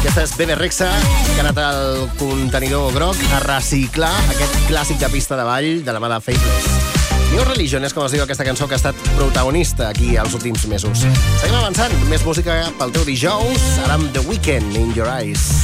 Aquesta és Bebe Rexha, que ha anat al contenidor groc a reciclar aquest clàssic de pista de ball de la mà de Faithless. New Religion és com es diu aquesta cançó que ha estat protagonista aquí els últims mesos. Seguim avançant, més música pel teu dijous, ara amb The Weeknd, In Your Eyes.